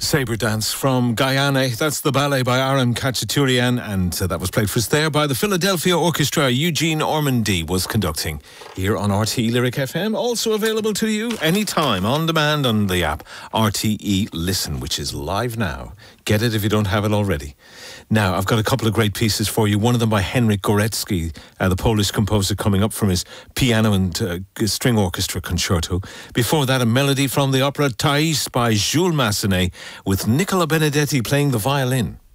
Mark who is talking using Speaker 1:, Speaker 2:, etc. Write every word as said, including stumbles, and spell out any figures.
Speaker 1: Sabre Dance from Guyana. That's the ballet by Aram Khachaturian, and uh, that was played for us there by the Philadelphia Orchestra. Eugene Ormandy was conducting here on R T E Lyric F M. Also available to you anytime on demand on the app R T E Listen, which is live now. Get it if you don't have it already. Now, I've got a couple of great pieces for you. One of them by Henryk Górecki, uh, the Polish composer, coming up from his piano and uh, string orchestra concerto. Before that, a melody from the opera Thais by Jules Massenet, with Nicola Benedetti playing the violin.